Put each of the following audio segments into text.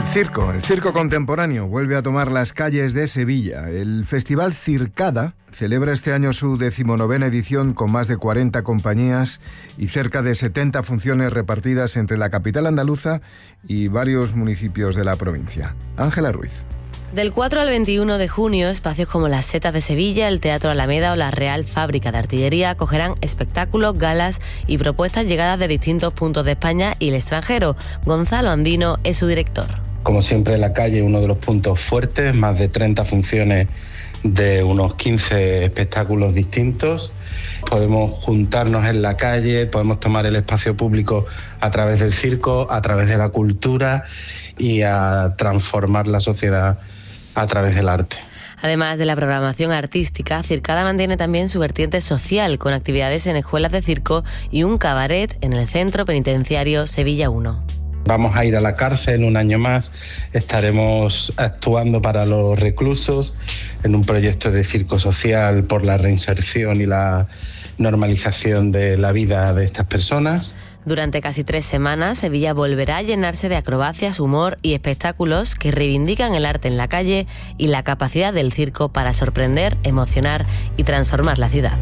El circo contemporáneo vuelve a tomar las calles de Sevilla. El Festival Circada celebra este año su 19ª edición con más de 40 compañías y cerca de 70 funciones repartidas entre la capital andaluza y varios municipios de la provincia. Ángela Ruiz. Del 4 al 21 de junio, espacios como las Setas de Sevilla, el Teatro Alameda o la Real Fábrica de Artillería acogerán espectáculos, galas y propuestas llegadas de distintos puntos de España y el extranjero. Gonzalo Andino es su director. Como siempre, la calle, uno de los puntos fuertes, más de 30 funciones de unos 15 espectáculos distintos. Podemos juntarnos en la calle, podemos tomar el espacio público a través del circo, a través de la cultura y a transformar la sociedad a través del arte. Además de la programación artística, Circada mantiene también su vertiente social, con actividades en escuelas de circo y un cabaret en el Centro Penitenciario Sevilla 1. Vamos a ir a la cárcel un año más, estaremos actuando para los reclusos en un proyecto de circo social por la reinserción y la normalización de la vida de estas personas. Durante casi 3 semanas, Sevilla volverá a llenarse de acrobacias, humor y espectáculos que reivindican el arte en la calle y la capacidad del circo para sorprender, emocionar y transformar la ciudad.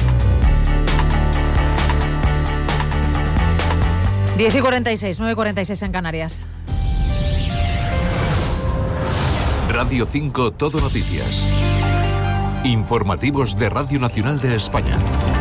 10:46, 9:46 en Canarias. Radio 5 Todo Noticias. Informativos de Radio Nacional de España.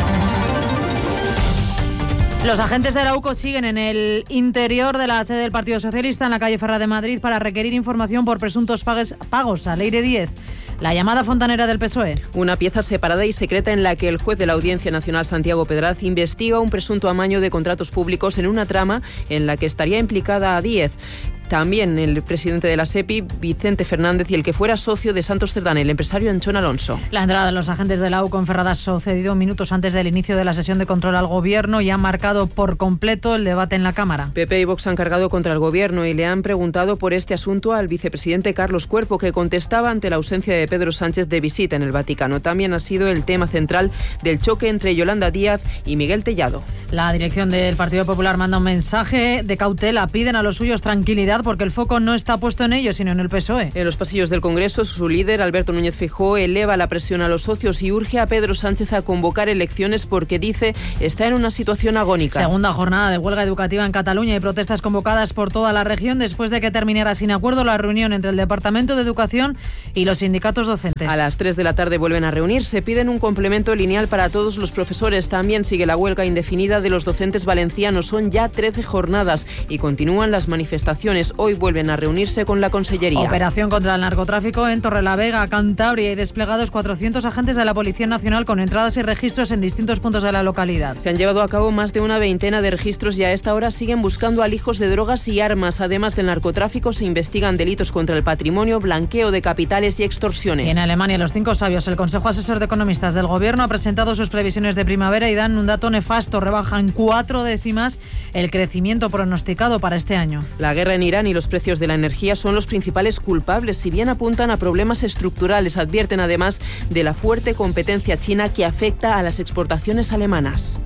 Los agentes de la UCO siguen en el interior de la sede del Partido Socialista en la calle Ferraz de Madrid para requerir información por presuntos pagos a Leire Díez, la llamada fontanera del PSOE. Una pieza separada y secreta en la que el juez de la Audiencia Nacional, Santiago Pedraz, investiga un presunto amaño de contratos públicos en una trama en la que estaría implicada a Díez. También el presidente de la SEPI, Vicente Fernández, y el que fuera socio de Santos Cerdán, el empresario Anchón Alonso. La entrada de los agentes de la UCO en Ferraz ha sucedido minutos antes del inicio de la sesión de control al Gobierno y ha marcado por completo el debate en la Cámara. PP y Vox han cargado contra el Gobierno y le han preguntado por este asunto al vicepresidente Carlos Cuerpo, que contestaba ante la ausencia de Pedro Sánchez de visita en el Vaticano. También ha sido el tema central del choque entre Yolanda Díaz y Miguel Tellado. La dirección del Partido Popular manda un mensaje de cautela. Piden a los suyos tranquilidad porque el foco no está puesto en ellos, sino en el PSOE. En los pasillos del Congreso, su líder, Alberto Núñez Feijóo, eleva la presión a los socios y urge a Pedro Sánchez a convocar elecciones porque, dice, está en una situación agónica. Segunda jornada de huelga educativa en Cataluña y protestas convocadas por toda la región después de que terminara sin acuerdo la reunión entre el Departamento de Educación y los sindicatos docentes. A las 3 de la tarde vuelven a reunirse. Piden un complemento lineal para todos los profesores. También sigue la huelga indefinida de los docentes valencianos. Son ya 13 jornadas y continúan las manifestaciones. Hoy vuelven a reunirse con la Consellería. Operación contra el narcotráfico en Torrelavega, Cantabria, y desplegados 400 agentes de la Policía Nacional con entradas y registros en distintos puntos de la localidad. Se han llevado a cabo más de una veintena de registros y a esta hora siguen buscando alijos de drogas y armas. Además del narcotráfico, se investigan delitos contra el patrimonio, blanqueo de capitales y extorsiones. Y en Alemania, los 5 sabios, el Consejo Asesor de Economistas del Gobierno, ha presentado sus previsiones de primavera y dan un dato nefasto. Rebajan 4 décimas el crecimiento pronosticado para este año. La guerra en Irán y los precios de la energía son los principales culpables, si bien apuntan a problemas estructurales. Advierten además de la fuerte competencia china que afecta a las exportaciones alemanas.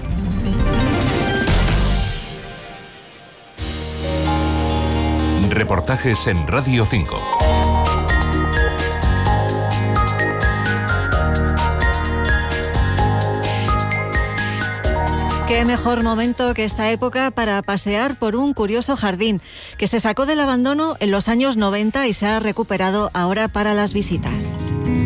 Reportajes en Radio 5. Qué mejor momento que esta época para pasear por un curioso jardín que se sacó del abandono en los años 90 y se ha recuperado ahora para las visitas.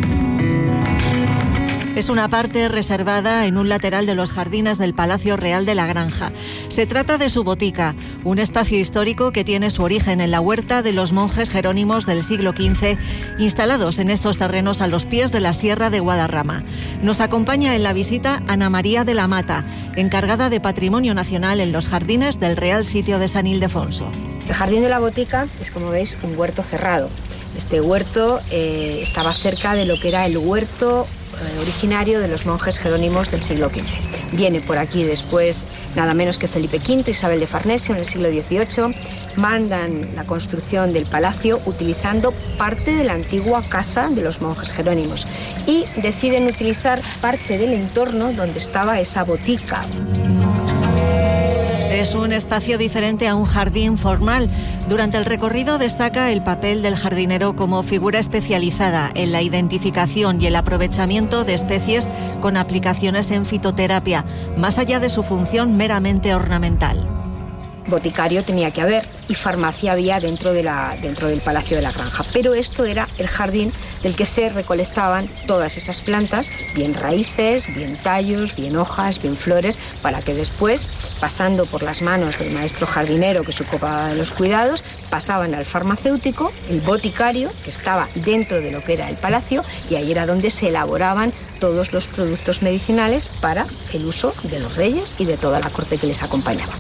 Es una parte reservada en un lateral de los jardines del Palacio Real de la Granja. Se trata de su botica, un espacio histórico que tiene su origen en la huerta de los monjes jerónimos del siglo XV, instalados en estos terrenos a los pies de la Sierra de Guadarrama. Nos acompaña en la visita Ana María de la Mata, encargada de Patrimonio Nacional en los jardines del Real Sitio de San Ildefonso. El jardín de la botica es, como veis, un huerto cerrado. Este huerto estaba cerca de lo que era el huerto originario de los monjes jerónimos del siglo XV. Viene por aquí después nada menos que Felipe V, Isabel de Farnesio en el siglo XVIII. Mandan la construcción del palacio utilizando parte de la antigua casa de los monjes jerónimos y deciden utilizar parte del entorno donde estaba esa botica. Es un espacio diferente a un jardín formal. Durante el recorrido destaca el papel del jardinero como figura especializada en la identificación y el aprovechamiento de especies con aplicaciones en fitoterapia, más allá de su función meramente ornamental. Boticario tenía que haber y farmacia había dentro del Palacio de la Granja. Pero esto era el jardín del que se recolectaban todas esas plantas, bien raíces, bien tallos, bien hojas, bien flores, para que después, pasando por las manos del maestro jardinero que se ocupaba de los cuidados, pasaban al farmacéutico, el boticario, que estaba dentro de lo que era el palacio, y ahí era donde se elaboraban todos los productos medicinales para el uso de los reyes y de toda la corte que les acompañaba.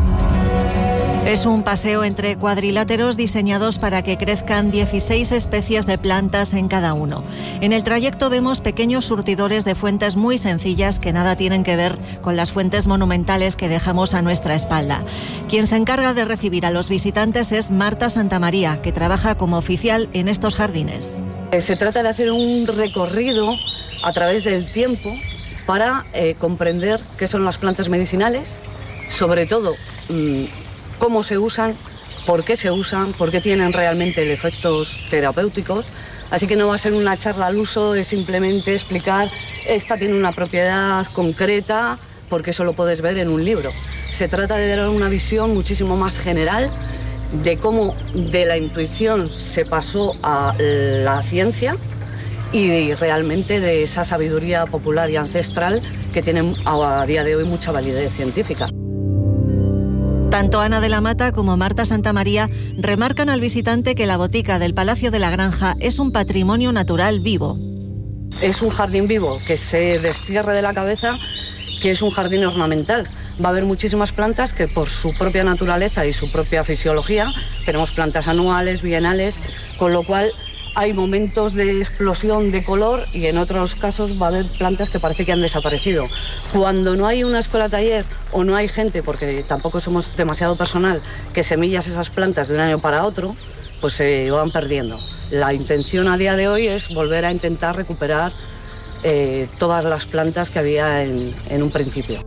Es un paseo entre cuadriláteros diseñados para que crezcan 16 especies de plantas en cada uno. En el trayecto vemos pequeños surtidores de fuentes muy sencillas que nada tienen que ver con las fuentes monumentales que dejamos a nuestra espalda. Quien se encarga de recibir a los visitantes es Marta Santamaría, que trabaja como oficial en estos jardines. Se trata de hacer un recorrido a través del tiempo para comprender qué son las plantas medicinales, sobre todo cómo se usan, por qué tienen realmente efectos terapéuticos. Así que no va a ser una charla al uso, es simplemente explicar, esta tiene una propiedad concreta, porque eso lo puedes ver en un libro. Se trata de dar una visión muchísimo más general de cómo de la intuición se pasó a la ciencia y realmente de esa sabiduría popular y ancestral que tiene a día de hoy mucha validez científica. Tanto Ana de la Mata como Marta Santamaría remarcan al visitante que la botica del Palacio de la Granja es un patrimonio natural vivo. Es un jardín vivo que se destierre de la cabeza que es un jardín ornamental. Va a haber muchísimas plantas que por su propia naturaleza y su propia fisiología, tenemos plantas anuales, bienales, con lo cual hay momentos de explosión de color y en otros casos va a haber plantas que parece que han desaparecido. Cuando no hay una escuela taller o no hay gente, porque tampoco somos demasiado personal, que semillas esas plantas de un año para otro, pues se van perdiendo. La intención a día de hoy es volver a intentar recuperar todas las plantas que había en un principio.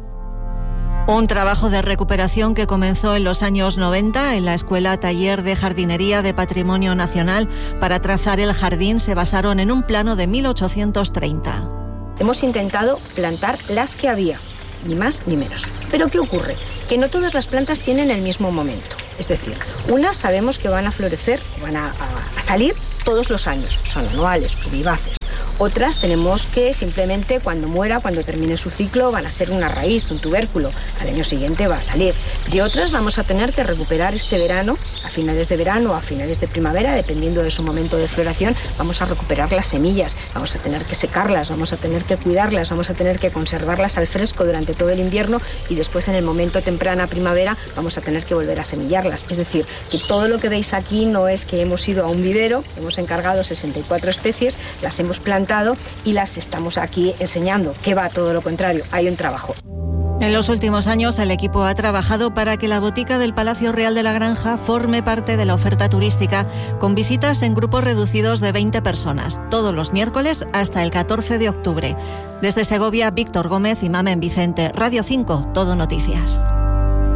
Un trabajo de recuperación que comenzó en los años 90 en la Escuela Taller de Jardinería de Patrimonio Nacional. Para trazar el jardín se basaron en un plano de 1830. Hemos intentado plantar las que había, ni más ni menos. Pero ¿qué ocurre? Que no todas las plantas tienen el mismo momento. Es decir, unas sabemos que van a florecer, van a salir todos los años, son anuales o vivaces. Otras tenemos que simplemente cuando muera, cuando termine su ciclo, van a ser una raíz, un tubérculo. Al año siguiente va a salir. De otras vamos a tener que recuperar este verano, a finales de verano o a finales de primavera, dependiendo de su momento de floración, vamos a recuperar las semillas, vamos a tener que secarlas, vamos a tener que cuidarlas, vamos a tener que conservarlas al fresco durante todo el invierno y después en el momento temprana primavera vamos a tener que volver a semillarlas. Es decir, que todo lo que veis aquí no es que hemos ido a un vivero, hemos encargado 64 especies, las hemos plantado y las estamos aquí enseñando, que va todo lo contrario, hay un trabajo. En los últimos años el equipo ha trabajado para que la botica del Palacio Real de la Granja forme parte de la oferta turística con visitas en grupos reducidos de 20 personas, todos los miércoles hasta el 14 de octubre. Desde Segovia, Víctor Gómez y Mamen Vicente, Radio 5, Todo Noticias.